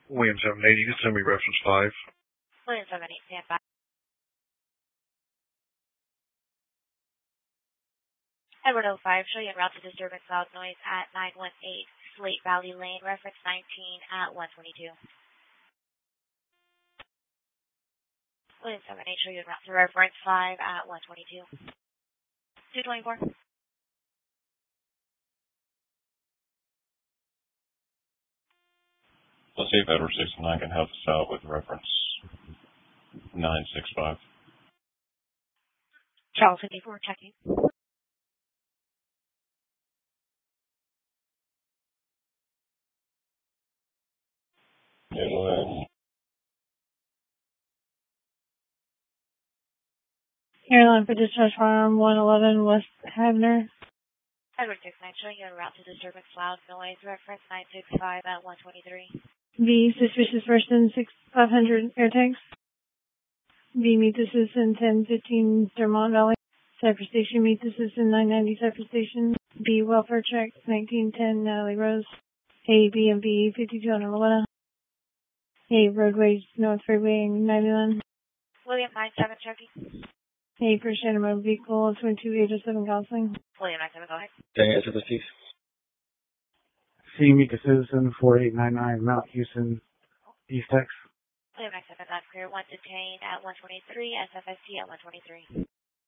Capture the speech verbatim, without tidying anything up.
William seven eighty, you can send me reference five. William seven eight, stand by. Edward oh five, show you en route to disturbance loud noise at nine one eight Slate Valley Lane, reference nineteen at one twenty-two. William seven eight, show you en route to reference five at one twenty-two. two twenty-four. Let's see if Edward sixty-nine can help us out with reference nine six five. Charles fifty-four, checking. Yeah, go ahead. Airline for discharge farm one eleven West Havner. Edward sixty-nine, showing you en route to disturbance loud noise, reference nine six five at one twenty-three. V, suspicious person, six five hundred air tanks. V, meet the citizen, ten fifteen Dermont Valley. Cypher Station, meet the citizen, nine ninety Cypher Station. B, welfare check, nineteen ten Natalie Rose. A, B and B, fifty-two hundred Loretta. A, roadways, North Freeway, ninety-one. William nine seven, checking. A, first general motor vehicle, twenty-two eight oh seven Gosling. William nine seven, go ahead. Dang, answer the chief. C, meet the citizen, four eight nine nine Mount Houston, East Tex. William nine seven, that's clear. One detained at one twenty-three, S F S T at one twenty-three.